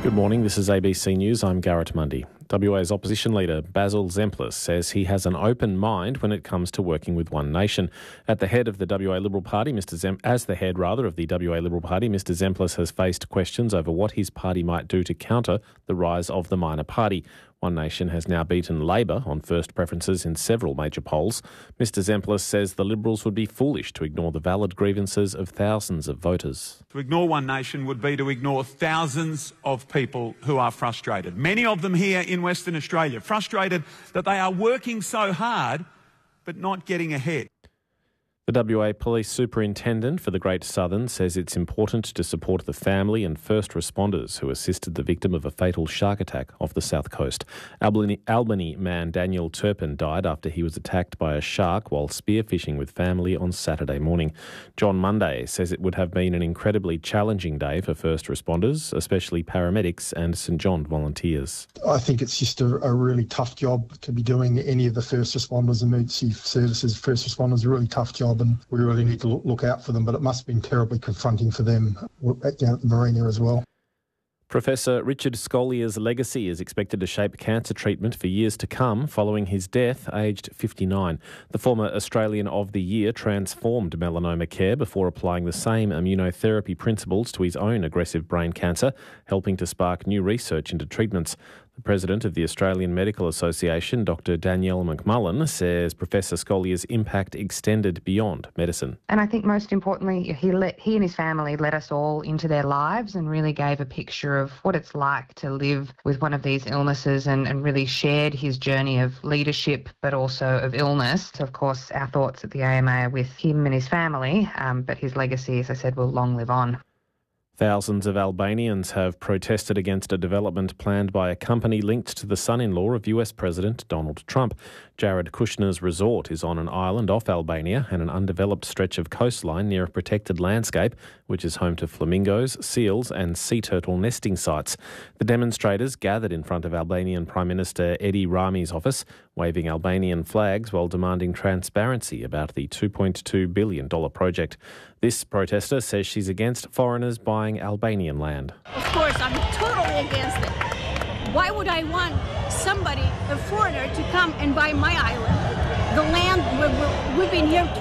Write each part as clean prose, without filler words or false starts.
Good morning, this is ABC News. I'm Garrett Mundy. WA's opposition leader Basil Zempilas says he has an open mind when it comes to working with One Nation. At the head of the WA Liberal Party, as the head of the WA Liberal Party, Mr Zempilas has faced questions over what his party might do to counter the rise of the minor party. One Nation has now beaten Labor on first preferences in several major polls. Mr Zempilas says the Liberals would be foolish to ignore the valid grievances of thousands of voters. To ignore One Nation would be to ignore thousands of people who are frustrated. Many of them here in Western Australia, frustrated that they are working so hard but not getting ahead. The WA Police Superintendent for the Great Southern says it's important to support the family and first responders who assisted the victim of a fatal shark attack off the south coast. Albany man Daniel Turpin died after he was attacked by a shark while spearfishing with family on Saturday morning. John Monday says it would have been an incredibly challenging day for first responders, especially paramedics and St John volunteers. I think it's just a really tough job to be doing. Any of the first responders, emergency services, first responders, a really tough job. And we really need to look out for them, but it must have been terribly confronting for them down at the marina as well. Professor Richard Scollier's legacy is expected to shape cancer treatment for years to come following his death, aged 59. The former Australian of the Year transformed melanoma care before applying the same immunotherapy principles to his own aggressive brain cancer, helping to spark new research into treatments. The president of the Australian Medical Association, Dr Danielle McMullen, says Professor Scollier's impact extended beyond medicine. And I think most importantly, he and his family let us all into their lives and really gave a picture of what it's like to live with one of these illnesses and really shared his journey of leadership but also of illness. So of course, our thoughts at the AMA are with him and his family, but his legacy, as I said, will long live on. Thousands of Albanians have protested against a development planned by a company linked to the son-in-law of US President Donald Trump. Jared Kushner's resort is on an island off Albania and an undeveloped stretch of coastline near a protected landscape, which is home to flamingos, seals and sea turtle nesting sites. The demonstrators gathered in front of Albanian Prime Minister Edi Rami's office, waving Albanian flags while demanding transparency about the $2.2 billion project. This protester says she's against foreigners buying Albanian land. Of course, I'm totally against it. Why would I want somebody, a foreigner, to come and buy my island? The land we've been here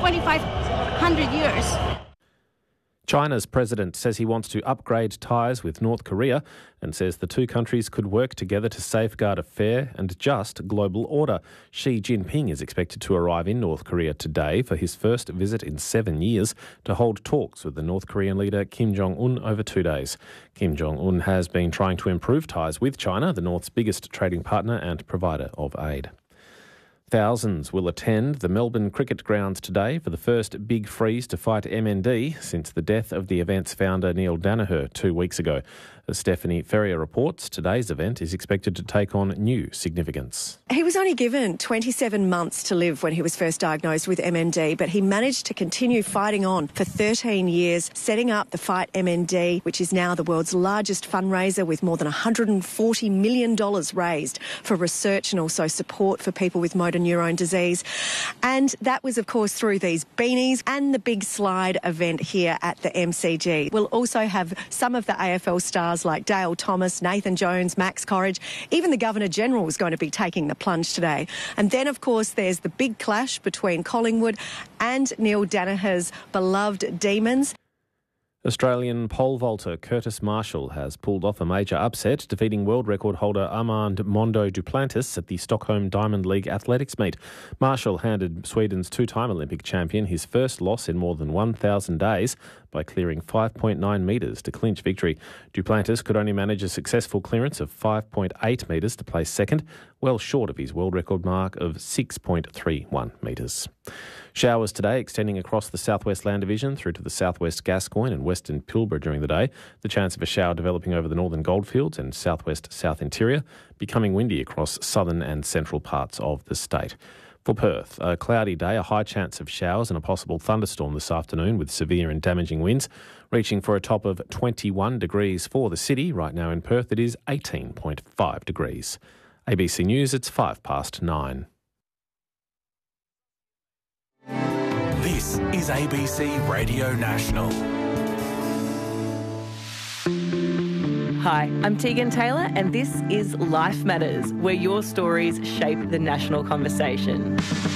2,500 years. China's president says he wants to upgrade ties with North Korea and says the two countries could work together to safeguard a fair and just global order. Xi Jinping is expected to arrive in North Korea today for his first visit in 7 years to hold talks with the North Korean leader Kim Jong-un over 2 days. Kim Jong-un has been trying to improve ties with China, the North's biggest trading partner and provider of aid. Thousands will attend the Melbourne Cricket Grounds today for the first big freeze to fight MND since the death of the event's founder Neil Danaher 2 weeks ago. As Stephanie Ferrier reports, today's event is expected to take on new significance. He was only given 27 months to live when he was first diagnosed with MND, but he managed to continue fighting on for 13 years, setting up the Fight MND, which is now the world's largest fundraiser with more than $140 million raised for research and also support for people with motor neurone disease. And that was, of course, through these beanies and the big slide event here at the MCG. We'll also have some of the AFL stars like Dale Thomas, Nathan Jones, Max Corridge. Even the Governor-General is going to be taking the plunge today. And then, of course, there's the big clash between Collingwood and Neil Danaher's beloved Demons. Australian pole vaulter Curtis Marshall has pulled off a major upset, defeating world record holder Armand Mondo Duplantis at the Stockholm Diamond League athletics meet. Marshall handed Sweden's two-time Olympic champion his first loss in more than 1,000 days by clearing 5.9 metres to clinch victory. Duplantis could only manage a successful clearance of 5.8 metres to place second, well short of his world record mark of 6.31 metres. Showers today extending across the southwest land division through to the southwest Gascoyne and western Pilbara during the day. The chance of a shower developing over the northern Goldfields and southwest south interior, becoming windy across southern and central parts of the state. For Perth, a cloudy day, a high chance of showers and a possible thunderstorm this afternoon with severe and damaging winds, reaching for a top of 21 degrees for the city. Right now in Perth it is 18.5 degrees. ABC News, it's 9:05. This is ABC Radio National. Hi, I'm Tegan Taylor and this is Life Matters, where your stories shape the national conversation.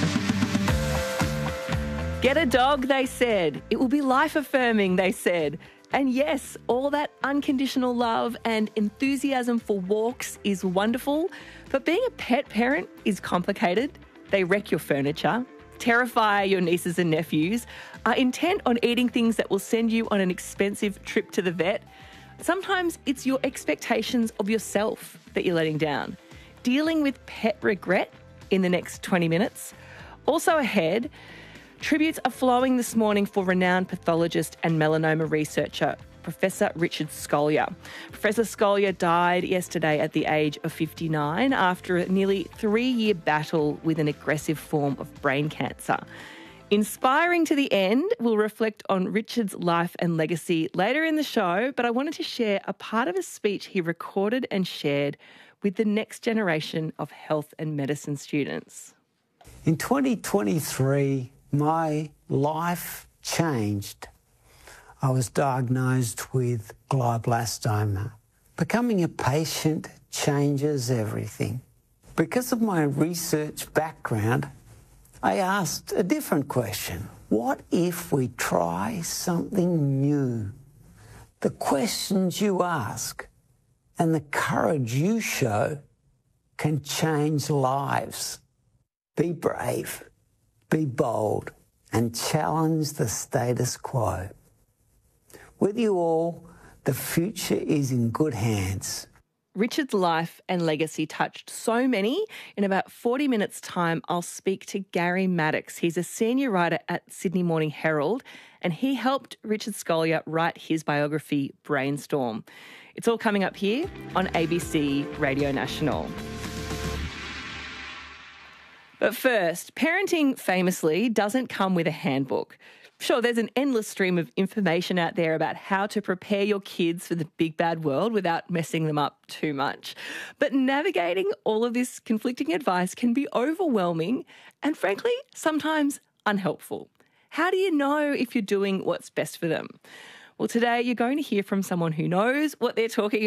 Get a dog, they said. It will be life-affirming, they said. And yes, all that unconditional love and enthusiasm for walks is wonderful, but being a pet parent is complicated. They wreck your furniture, terrify your nieces and nephews, are intent on eating things that will send you on an expensive trip to the vet. Sometimes it's your expectations of yourself that you're letting down. Dealing with pet regret in the next 20 minutes. Also ahead, tributes are flowing this morning for renowned pathologist and melanoma researcher, Professor Richard Scolyer. Professor Scolyer died yesterday at the age of 59 after a nearly 3-year battle with an aggressive form of brain cancer. Inspiring to the end, we'll reflect on Richard's life and legacy later in the show, but I wanted to share a part of a speech he recorded and shared with the next generation of health and medicine students. In 2023, my life changed. I was diagnosed with glioblastoma. Becoming a patient changes everything. Because of my research background, I asked a different question. What if we try something new? The questions you ask and the courage you show can change lives. Be brave. Be bold and challenge the status quo. With you all, the future is in good hands. Richard's life and legacy touched so many. In about 40 minutes' time, I'll speak to Gary Maddox. He's a senior writer at Sydney Morning Herald, and he helped Richard Scolyer write his biography, Brainstorm. It's all coming up here on ABC Radio National. But first, parenting famously doesn't come with a handbook. Sure, there's an endless stream of information out there about how to prepare your kids for the big bad world without messing them up too much. But navigating all of this conflicting advice can be overwhelming and, frankly, sometimes unhelpful. How do you know if you're doing what's best for them? Well, today you're going to hear from someone who knows what they're talking